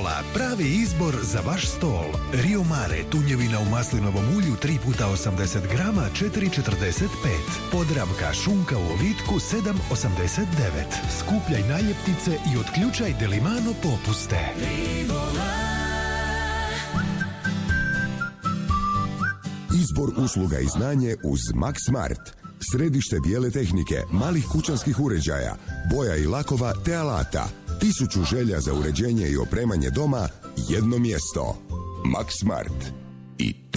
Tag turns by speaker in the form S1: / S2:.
S1: Mola, pravi izbor za vaš stol. Rio Mare, tunjevina u maslinovom ulju 3 puta 80 grama, 4,45. Podravka, šunka u ovitku, 7,89. Skupljaj naljepnice i otključaj Delimano popuste.
S2: Izbor usluga i znanje uz Max Smart. Središte bijele tehnike, malih kućanskih uređaja, boja i lakova te alata. 1000 želja za uređenje i opremanje doma, jedno mjesto. Max Smart. I to